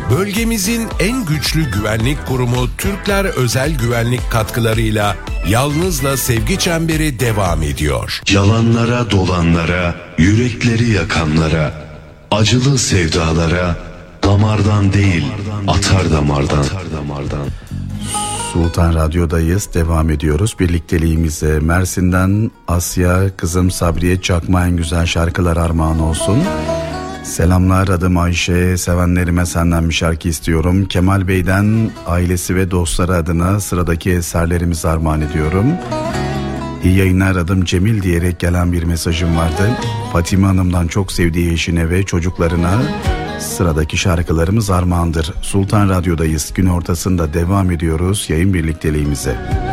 Bölgemizin en güçlü güvenlik kurumu Türkler Özel Güvenlik katkılarıyla Yalnız'la Sevgi Çemberi devam ediyor. Yalanlara dolanlara, yürekleri yakanlara, acılı sevdalara, damardan değil atar damardan. Sultan Radyo'dayız, devam ediyoruz birlikteliğimize. Mersin'den Asya, kızım Sabriye Çakma en güzel şarkılar armağan olsun. Selamlar, adım Ayşe, sevenlerime senden bir şarkı istiyorum. Kemal Bey'den ailesi ve dostları adına sıradaki eserlerimizi armağan ediyorum. İyi yayınlar, adım Cemil diyerek gelen bir mesajım vardı. Fatime Hanım'dan çok sevdiği eşine ve çocuklarına sıradaki şarkılarımız armağandır. Sultan Radyo'dayız, gün ortasında devam ediyoruz yayın birlikteliğimize.